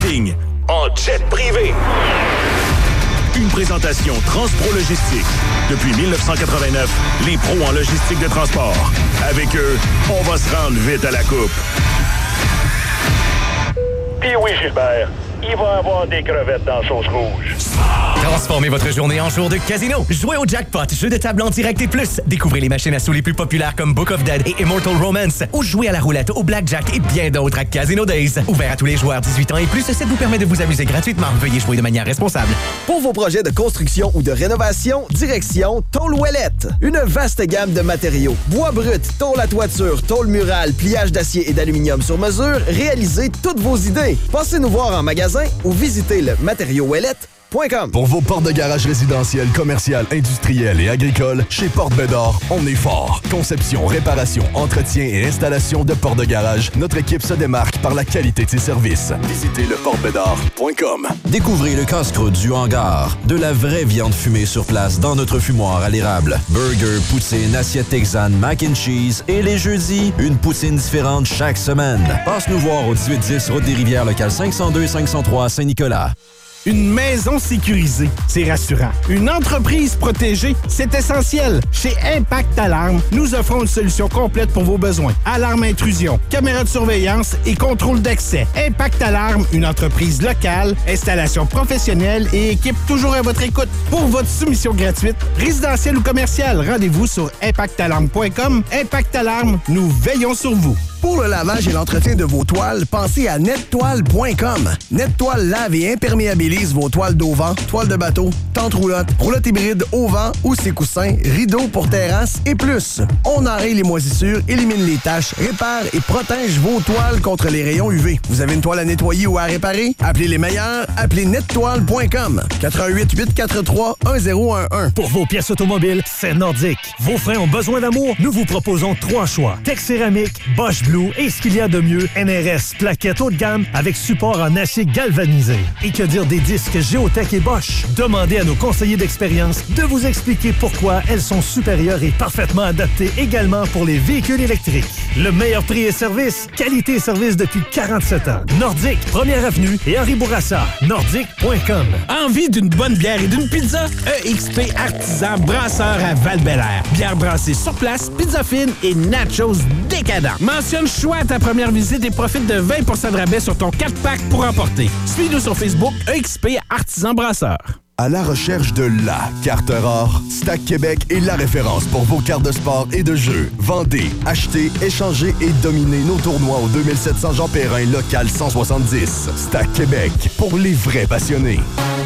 marketing en jet privé. Une présentation Transpro Logistique. Depuis 1989, les pros en logistique de transport. Avec eux, on va se rendre vite à la coupe. Puis oui, Gilbert, il va avoir des crevettes dans la sauce rouge. Transformez votre journée en jour de casino. Jouez au jackpot, jeu de table en direct et plus. Découvrez les machines à sous les plus populaires comme Book of Dead et Immortal Romance. Ou jouez à la roulette, au blackjack et bien d'autres à Casino Days. Ouvert à tous les joueurs 18 ans et plus, ça vous permet de vous amuser gratuitement. Veuillez jouer de manière responsable. Pour vos projets de construction ou de rénovation, direction Tôle Ouellette. Une vaste gamme de matériaux. Bois brut, tôle à toiture, tôle murale, pliage d'acier et d'aluminium sur mesure. Réalisez toutes vos idées. Passez nous voir en magasin ou visitez le matériauxouellette.com. Pour vos portes de garage résidentielles, commerciales, industrielles et agricoles, chez Porte Bédard, on est fort. Conception, réparation, entretien et installation de portes de garage, notre équipe se démarque par la qualité de ses services. Visitez leportebédard.com. Découvrez le casse-croûte du hangar. De la vraie viande fumée sur place dans notre fumoir à l'érable. Burger, poutine, assiette texane, mac and cheese et les jeudis, une poutine différente chaque semaine. Passe nous voir au 1810 Route des Rivières, local 502 et 503 à Saint-Nicolas. Une maison sécurisée, c'est rassurant. Une entreprise protégée, c'est essentiel. Chez Impact Alarme, nous offrons une solution complète pour vos besoins. Alarme intrusion, caméra de surveillance et contrôle d'accès. Impact Alarme, une entreprise locale, installation professionnelle et équipe toujours à votre écoute. Pour votre soumission gratuite, résidentielle ou commerciale, rendez-vous sur impactalarme.com. Impact Alarme, nous veillons sur vous. Pour le lavage et l'entretien de vos toiles, pensez à nettoile.com. NetToile lave et imperméabilise vos toiles d'auvent, toiles de bateau, tentes roulottes, roulottes hybrides au vent ou ses coussins, rideaux pour terrasse et plus. On enraye les moisissures, élimine les taches, répare et protège vos toiles contre les rayons UV. Vous avez une toile à nettoyer ou à réparer? Appelez les meilleurs, appelez nettoile.com. 88 843 1011. Pour vos pièces automobiles, c'est Nordic. Vos freins ont besoin d'amour? Nous vous proposons 3 choix. Tech Céramique, Bosch Blue et ce qu'il y a de mieux, NRS, plaquettes haut de gamme avec support en acier galvanisé. Et que dire des disques Géotech et Bosch? Demandez à nos conseillers d'expérience de vous expliquer pourquoi elles sont supérieures et parfaitement adaptées également pour les véhicules électriques. Le meilleur prix et service, qualité et service depuis 47 ans. Nordic, 1er avenue et Henri Bourassa. Nordic.com. Envie d'une bonne bière et d'une pizza? EXP Artisan Brasseur à Val-Bélair. Bière brassée sur place, pizza fine et nachos décadents. Mentionne choix à ta première visite et profite de 20% de rabais sur ton 4-pack pour emporter. Suis-nous sur Facebook, EXP Artisan Brasseur. À la recherche de la carte rare, Stack Québec est la référence pour vos cartes de sport et de jeu. Vendez, achetez, échangez et dominez nos tournois au 2700 Jean Perrin, local 170. Stack Québec, pour les vrais passionnés.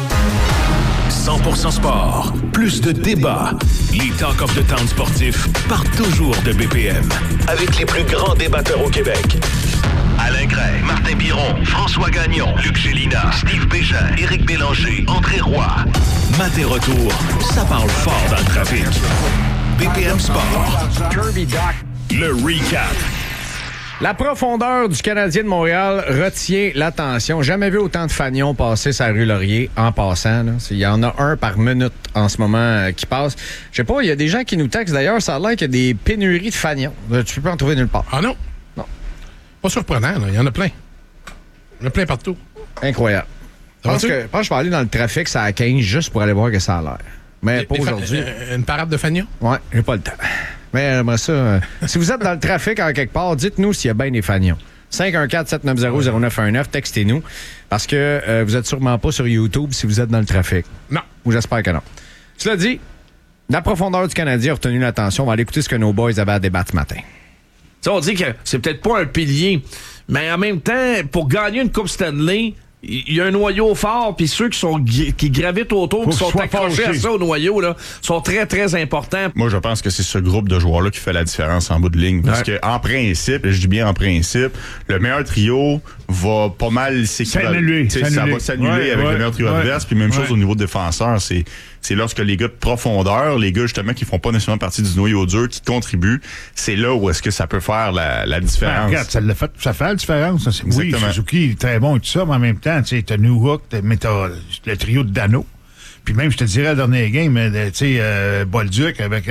100% sport, plus de débats. Les Talk of the Town sportifs partent toujours de BPM. Avec les plus grands débatteurs au Québec. Alain Gray, Martin Biron, François Gagnon, Luc Gélina, Steve Bégin, Éric Bélanger, André Roy. Matin retour, ça parle fort dans le trafic. BPM Sport. Kirby Doc. Le recap. La profondeur du Canadien de Montréal retient l'attention. Jamais vu autant de fanions passer sur la rue Laurier en passant. Là. Il y en a un par minute en ce moment qui passe. Je sais pas, il y a des gens qui nous textent d'ailleurs. Ça a l'air qu'il y a des pénuries de fanions. Tu peux pas en trouver nulle part. Ah non? Non. Pas surprenant, là. Il y en a plein. Il y en a plein partout. Incroyable. Je pense que je vais aller dans le trafic, ça à 15 juste pour aller voir que ça a l'air. Mais pas aujourd'hui. Une parade de fanions? Ouais, j'ai pas le temps. Mais j'aimerais ça. Si vous êtes dans le trafic en quelque part, dites-nous s'il y a bien des fanions. 514-790-0919, textez-nous. Parce que vous êtes sûrement pas sur YouTube si vous êtes dans le trafic. Non. Ou j'espère que non. Cela dit, la profondeur du Canadien a retenu l'attention. On va aller écouter ce que nos boys avaient à débattre ce matin. T'sais, on dit que c'est peut-être pas un pilier, mais en même temps, pour gagner une Coupe Stanley, il y a un noyau fort, puis ceux qui gravitent autour, qui sont accrochés à ça au noyau, là, sont très, très importants. Moi, je pense que c'est ce groupe de joueurs-là qui fait la différence en bout de ligne. Parce que en principe, je dis bien en principe, le meilleur trio va pas mal s'annuler. Ça va s'annuler avec le meilleur trio adverse. Puis même chose au niveau de défenseur. C'est lorsque les gars de profondeur, les gars justement qui font pas nécessairement partie du noyau dur, qui contribuent, c'est là où est-ce que ça peut faire la différence. Regarde, ça fait la différence. Oui, Suzuki est très bon et tout ça, mais en même temps, tu as New Hook, mais t'as le trio de Dano. Puis même, je te dirais, la dernière game, tu sais, Bolduc avec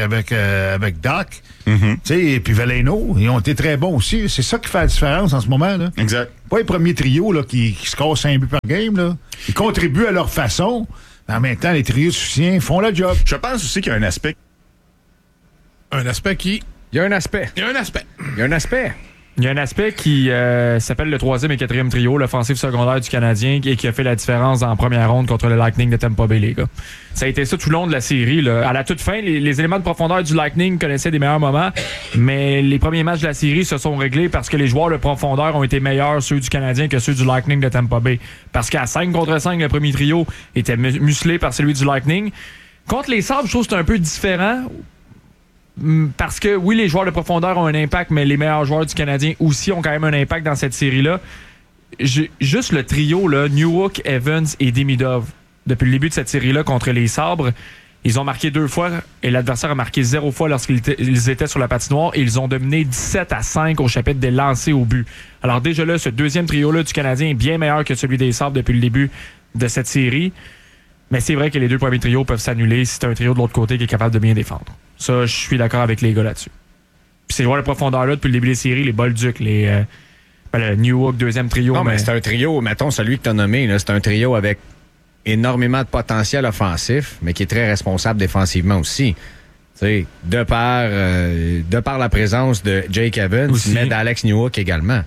Doc, tu sais, et puis Veleno, ils ont été très bons aussi. C'est ça qui fait la différence en ce moment, là. Exact. pas les premiers trios là, qui se cassent un but par game. Là. Ils contribuent à leur façon. En même temps, les trios de soutien font le job. Je pense aussi qu'il y a un aspect. Un aspect qui... Il y a un aspect. Il y a un aspect. Il y a un aspect. Il y a un aspect qui s'appelle le 3e et 4e trio, l'offensive secondaire du Canadien, et qui a fait la différence en première ronde contre le Lightning de Tampa Bay, les gars. Ça a été ça tout le long de la série. Là. À la toute fin, les éléments de profondeur du Lightning connaissaient des meilleurs moments, mais les premiers matchs de la série se sont réglés parce que les joueurs de profondeur ont été meilleurs, ceux du Canadien, que ceux du Lightning de Tampa Bay. Parce qu'à 5 contre 5, le premier trio était musclé par celui du Lightning. Contre les Sabres, je trouve que c'est un peu différent. Parce que, oui, les joueurs de profondeur ont un impact, mais les meilleurs joueurs du Canadien aussi ont quand même un impact dans cette série-là. Juste le trio, là, Newhook, Evans et Demidov, depuis le début de cette série-là contre les Sabres, ils ont marqué 2 fois et l'adversaire a marqué 0 fois lorsqu'ils étaient sur la patinoire et ils ont dominé 17-5 au chapitre des lancers au but. Alors déjà là, ce deuxième trio-là du Canadien est bien meilleur que celui des Sabres depuis le début de cette série. Mais c'est vrai que les 2 premiers trios peuvent s'annuler si c'est un trio de l'autre côté qui est capable de bien défendre. Ça, je suis d'accord avec les gars là-dessus. Puis ces joueurs de profondeur-là, depuis le début des séries, les Bolduc, le Newhook, deuxième trio. Non, mais c'est un trio, mettons celui que tu as nommé, là, c'est un trio avec énormément de potentiel offensif, mais qui est très responsable défensivement aussi. T'sais, de par la présence de Jake Evans, mais d'Alex Newhook également.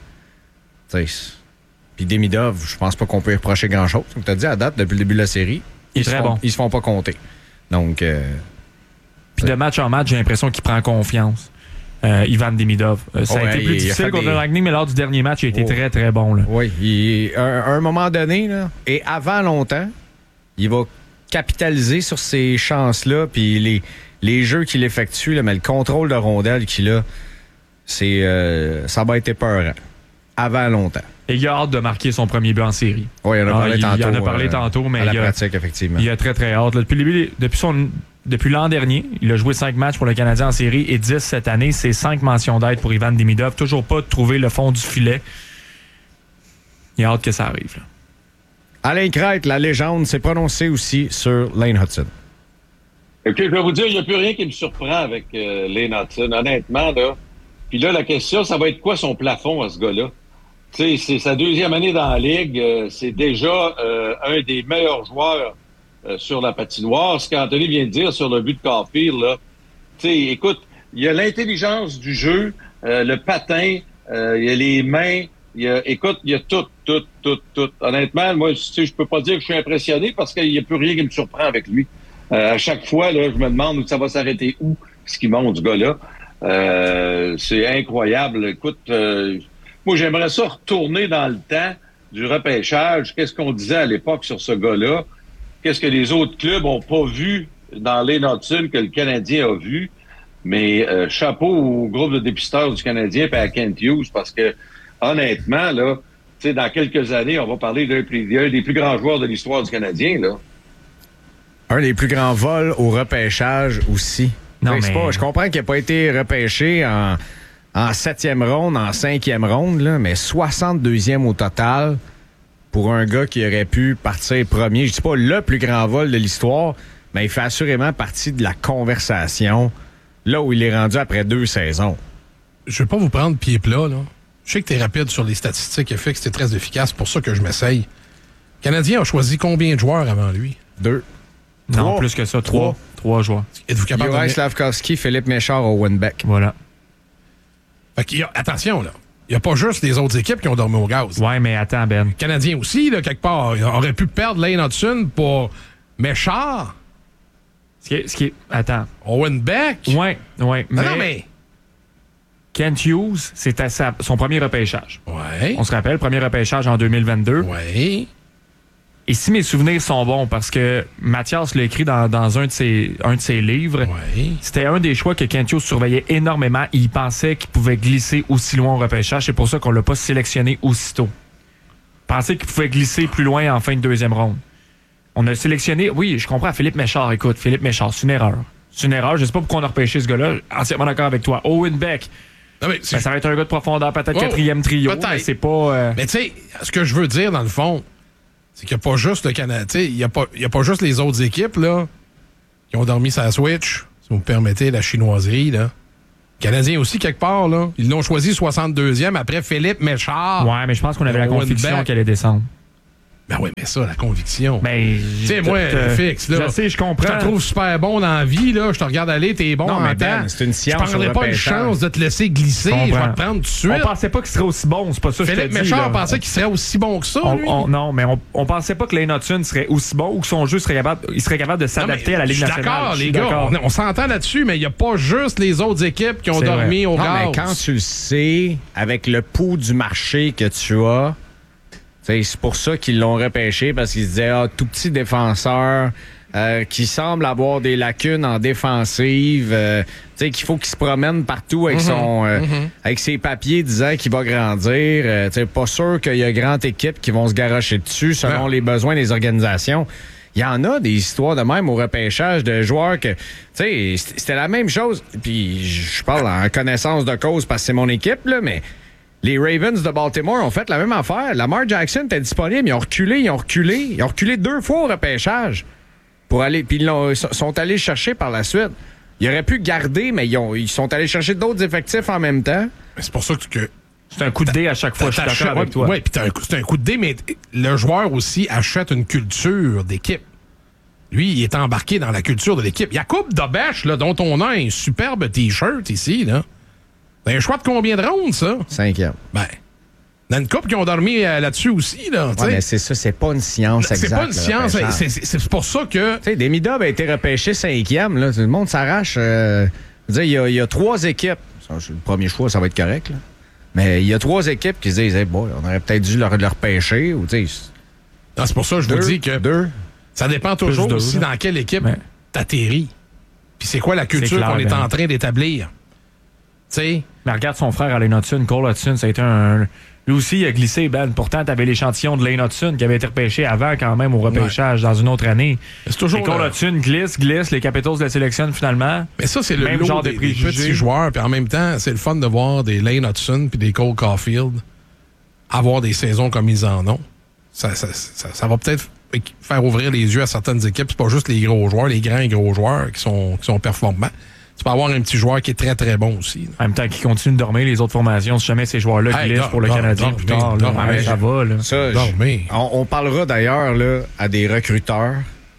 Puis Demidov, je pense pas qu'on peut y reprocher grand-chose. Comme tu as dit, à date, depuis le début de la série, ils se font pas compter. Donc... Puis de match en match, j'ai l'impression qu'il prend confiance. Ivan Demidov. Ça a été plus difficile contre le Lightning, mais lors du dernier match, il a été très, très bon. Là. Oui, à un moment donné, là, et avant longtemps, il va capitaliser sur ces chances-là, puis les jeux qu'il effectue, là, mais le contrôle de rondelle qu'il a, ça va être épeurant. Avant longtemps. Et il a hâte de marquer son premier but en série. Oui, il en a parlé tantôt. Mais à la pratique, effectivement. Il a très, très hâte. Là, depuis l'an dernier, il a joué 5 matchs pour le Canadien en série et 10 cette année. C'est 5 mentions d'aide pour Ivan Demidov. Toujours pas de trouver le fond du filet. Il a hâte que ça arrive. Là. Alain Crête, la légende, s'est prononcé aussi sur Lane Hutson. OK, je vais vous dire, il n'y a plus rien qui me surprend avec Lane Hutson, honnêtement. Là. Puis là, la question, ça va être quoi son plafond à ce gars-là? Tu sais, c'est sa 2e année dans la Ligue. C'est déjà un des meilleurs joueurs sur la patinoire. Ce qu'Anthony vient de dire sur le but de Caulfield, là. Tu sais, écoute, il y a l'intelligence du jeu, le patin, il y a les mains, il y a tout. Honnêtement, moi, tu sais, je peux pas dire que je suis impressionné parce qu'il n'y a plus rien qui me surprend avec lui. À chaque fois, là, je me demande où ça va s'arrêter, où ce qui monte, ce gars-là. C'est incroyable. Écoute, moi, j'aimerais ça retourner dans le temps du repêchage. Qu'est-ce qu'on disait à l'époque sur ce gars-là? Qu'est-ce que les autres clubs n'ont pas vu dans Lane Hutson que le Canadien a vu? Mais chapeau au groupe de dépisteurs du Canadien et à Kent Hughes, parce que, honnêtement, là, tu sais, dans quelques années, on va parler d'un des plus grands joueurs de l'histoire du Canadien, là. Un des plus grands vols au repêchage aussi. Non, mais... je comprends qu'il n'a pas été repêché en 7e ronde, en 5e ronde, là, mais 62e au total pour un gars qui aurait pu partir premier. Je dis pas le plus grand vol de l'histoire, mais il fait assurément partie de la conversation là où il est rendu après 2 saisons. Je veux pas vous prendre pied plat, là. Je sais que tu es rapide sur les statistiques et fait que c'était très efficace, pour ça que je m'essaye. Le Canadien a choisi combien de joueurs avant lui? 2. Non, 3. Plus que ça, 3 joueurs. Êtes-vous capable Juraj Slavkovski, Philippe Méchard, Owen Beck. Voilà. Fait qu'il y a, attention, là. Il n'y a pas juste les autres équipes qui ont dormi au gaz. Ouais, mais attends, Ben. Le Canadien aussi, là, quelque part. Il aurait pu perdre Lane Hutson pour Méchard. Attends. Owen Beck. Ouais. Non, mais... Kent Hughes, c'était son premier repêchage. Ouais. On se rappelle, premier repêchage en 2022. Ouais. Et si mes souvenirs sont bons, parce que Mathias l'a écrit dans un de ses livres, ouais. C'était un des choix que Kent Hughes surveillait énormément. Il pensait qu'il pouvait glisser aussi loin au repêchage. C'est pour ça qu'on l'a pas sélectionné aussitôt. Il pensait qu'il pouvait glisser plus loin en fin de 2e ronde. On a sélectionné, oui, je comprends, Philippe Méchard. Écoute, Philippe Méchard, c'est une erreur. C'est une erreur. Je sais pas pourquoi on a repêché ce gars-là. Entièrement d'accord avec toi. Owen Beck. Non, mais ça va être un gars de profondeur, peut-être 4e trio, mais c'est pas... Mais tu sais, ce que je veux dire, dans le fond, c'est qu'il n'y a pas juste le Canada. Il n'y a pas juste les autres équipes là, qui ont dormi sa switch, si vous me permettez la chinoiserie. Là. Canadien aussi, quelque part, là. Ils l'ont choisi 62e après Philippe Méchard. Ouais, mais je pense qu'on avait la conviction qu'elle allait descendre. Ben oui, mais ça, la conviction. Ben, tu sais, moi, fixe, là. Je sais, je comprends. Je te trouve super bon dans la vie, là. Je te regarde aller, t'es bon en temps. C'est une science. Je prendrais pas une chance de te laisser glisser. Je vais te prendre tout de suite. On pensait pas qu'il serait aussi bon, c'est pas ça que je te dis. Philippe Méchard pensait qu'il serait aussi bon que ça, lui. Non, mais on pensait pas que Lane Hudson serait aussi bon ou que son jeu serait capable de s'adapter à la Ligue nationale. D'accord, les gars. On s'entend là-dessus, mais il n'y a pas juste les autres équipes qui ont dormi au gaz. Mais quand tu le sais, avec le pouls du marché que tu as, c'est pour ça qu'ils l'ont repêché, parce qu'ils se disaient, tout petit défenseur qui semble avoir des lacunes en défensive, qu'il faut qu'il se promène partout avec avec ses papiers disant qu'il va grandir. Pas sûr qu'il y a grande équipe qui vont se garrocher dessus selon les besoins des organisations. Il y en a des histoires de même au repêchage de joueurs que, c'était la même chose. Puis je parle en connaissance de cause parce que c'est mon équipe, là, mais les Ravens de Baltimore ont fait la même affaire. Lamar Jackson était disponible, ils ont reculé 2 fois au repêchage pour aller, puis ils sont allés chercher par la suite. Ils auraient pu garder, mais ils sont allés chercher d'autres effectifs en même temps. C'est pour ça que c'est un coup de dé à chaque fois, je suis d'accord avec toi. Oui, puis c'est un coup de dé, mais le joueur aussi achète une culture d'équipe. Lui, il est embarqué dans la culture de l'équipe. Jacob Dobèche, là, dont on a un superbe T-shirt ici, là. C'est un choix de combien de rounds, ça? 5e. Ben, dans une couple qui ont dormi là-dessus aussi, là. Ouais, mais c'est ça, c'est pas une science exacte. C'est pas une science, c'est pour ça que... Tu sais, Demi Dobb a été repêché 5e, là. Tout le monde s'arrache. Il y a 3 équipes. Le premier choix, ça va être correct, là. Mais il y a 3 équipes qui se disent, hey, boy, on aurait peut-être dû le repêcher, ou tu sais... C'est pour ça que je vous dis que ça dépend toujours aussi dans quelle équipe t'atterris. Puis c'est quoi la culture qu'on est en train d'établir. T'sais? Mais regarde son frère à Lane Hudson, Cole Hudson, ça a été lui aussi, il a glissé, Ben. Pourtant, t'avais l'échantillon de Lane Hudson qui avait été repêché avant quand même au repêchage dans une autre année. C'est toujours Cole Hudson glisse, les Capitals le sélectionnent finalement. Mais ça, c'est le même lot genre des de préjugés. petits joueurs. Puis en même temps, c'est le fun de voir des Lane Hudson puis des Cole Caulfield avoir des saisons comme ils en ont. Ça va peut-être faire ouvrir les yeux à certaines équipes. C'est pas juste les gros joueurs, les grands et gros joueurs qui sont performants. Tu peux avoir un petit joueur qui est très, très bon aussi. En même temps, qui continue de dormir les autres formations, si jamais ces joueurs-là glissent pour le Canadien plus tard. Ça va. Là. Ça, on parlera d'ailleurs là, à des recruteurs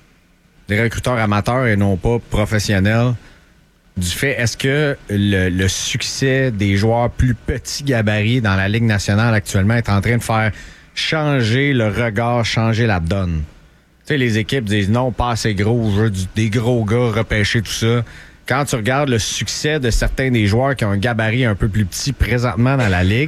amateurs et non pas professionnels, du fait, est-ce que le succès des joueurs plus petits gabarits dans la Ligue nationale actuellement est en train de faire changer le regard, changer la donne? Tu sais, les équipes disent non, pas assez gros, je veux des gros gars repêcher tout ça. Quand tu regardes le succès de certains des joueurs qui ont un gabarit un peu plus petit présentement dans la Ligue,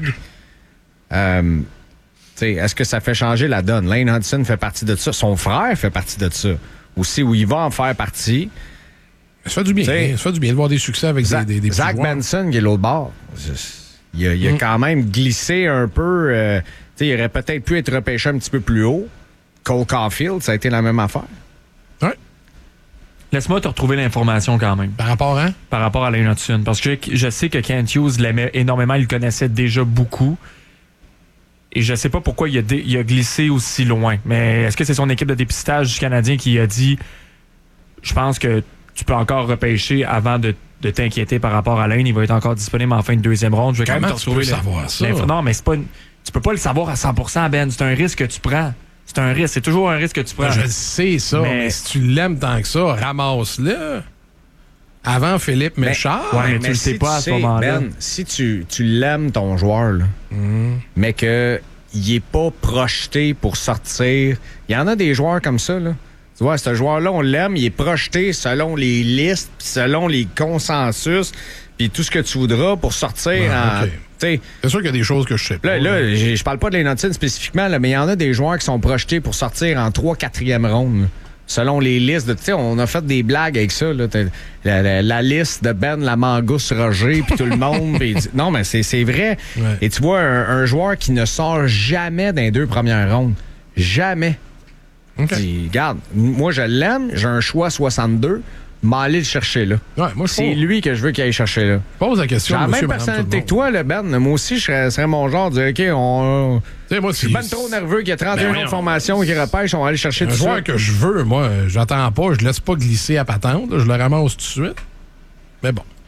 est-ce que ça fait changer la donne? Lane Hudson fait partie de ça. Son frère fait partie de ça. Aussi, où il va en faire partie. Ça fait du bien. Ça fait du bien de voir des succès avec des petits Zach joueurs. Benson, qui est l'autre bord. Il a quand même glissé un peu. Il aurait peut-être pu être repêché un petit peu plus haut. Cole Caulfield, ça a été la même affaire. Oui. Laisse-moi te retrouver l'information quand même. Par rapport à? Par rapport à Lane Hudson. Parce que je sais que Kent Hughes l'aimait énormément. Il le connaissait déjà beaucoup. Et je sais pas pourquoi il a glissé aussi loin. Mais est-ce que c'est son équipe de dépistage du Canadien qui a dit « Je pense que tu peux encore repêcher avant de t'inquiéter par rapport à Lane. Il va être encore disponible en fin de 2e ronde. » Je vais quand même te retrouver savoir ça? Non, mais c'est pas tu peux pas le savoir à 100%, Ben. C'est un risque que tu prends. C'est un risque. C'est toujours un risque que tu prends. Je sais ça, mais si tu l'aimes tant que ça, ramasse-le. Avant Philippe Méchard. Mais tu le sais pas à ce moment-là. Ben, si tu l'aimes, ton joueur, là, mais qu'il n'est pas projeté pour sortir. Il y en a des joueurs comme ça, là. Tu vois, ce joueur-là, on l'aime, il est projeté selon les listes, selon les consensus, puis tout ce que tu voudras pour sortir c'est sûr qu'il y a des choses que je sais pas. Là, je parle pas de Lane Hudson spécifiquement, là, mais il y en a des joueurs qui sont projetés pour sortir en 3-4e ronde, là, selon les listes. On a fait des blagues avec ça. Là, la liste de Ben, la Mangousse Roger, puis tout le monde. Non, mais c'est vrai. Ouais. Et tu vois, un joueur qui ne sort jamais dans les 2 premières rondes. Jamais. Okay. Regarde, moi, je l'aime. J'ai un choix 62. M'aller le chercher là. Ouais, moi, c'est lui que je veux qu'il aille chercher là. Pose la question. J'ai la même personnalité que toi, le Ben. Moi aussi, je serais mon genre de dire, OK, je suis ben trop nerveux qu'il y a 31 autres formations qui repêchent, on va aller chercher tout ça. Un joueur que je veux, moi, j'attends pas, je laisse pas glisser à patente, je le ramasse tout de suite. Mais bon.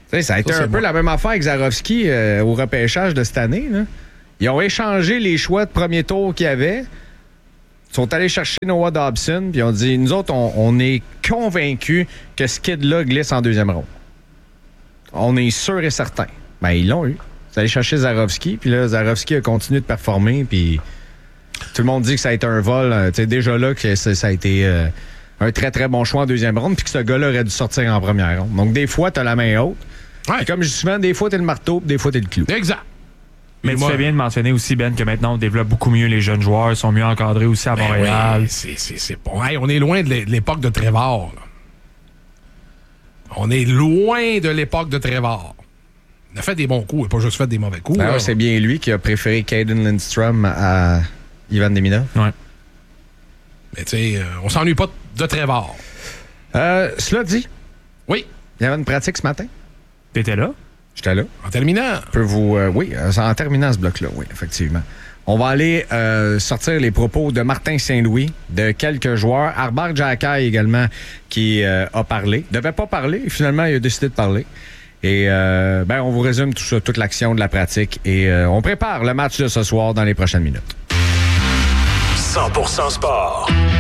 T'sais, ça a été un peu la même affaire avec Zarovski au repêchage de cette année. Là. Ils ont échangé les choix de premier tour qu'il y avait. Ils sont allés chercher Noah Dobson, puis ils ont dit, nous autres, on est convaincus que ce kid-là glisse en deuxième ronde. On est sûr et certain. Ben, ils l'ont eu. Ils sont allés chercher Zarovski, puis là, Zarovski a continué de performer, puis tout le monde dit que ça a été un vol. Déjà là, que ça a été un très, très bon choix en deuxième ronde, puis que ce gars-là aurait dû sortir en première ronde. Donc, des fois, t'as la main haute. Ouais. Comme je dis souvent, des fois, t'es le marteau, puis des fois, t'es le clou. Exact. Mais tu fais bien de mentionner aussi, Ben, que maintenant, on développe beaucoup mieux les jeunes joueurs, ils sont mieux encadrés aussi à Montréal. Oui, c'est bon. Hey, on est loin de l'époque de Trevor. Là. On est loin de l'époque de Trevor. Il a fait des bons coups, il n'a pas juste fait des mauvais coups. Ben c'est bien lui qui a préféré Caden Lindstrom à Ivan Demina. Ouais. Mais tu sais, on s'ennuie pas de Trevor. Cela dit, oui. Il y avait une pratique ce matin. T'étais là? J'étais là. En terminant. Oui, en terminant ce bloc-là, oui, effectivement. On va aller sortir les propos de Martin Saint-Louis, de quelques joueurs. Arbar Xhekaj également, qui a parlé. Il ne devait pas parler, finalement, il a décidé de parler. Et on vous résume tout ça, toute l'action de la pratique. Et on prépare le match de ce soir dans les prochaines minutes. 100% sport.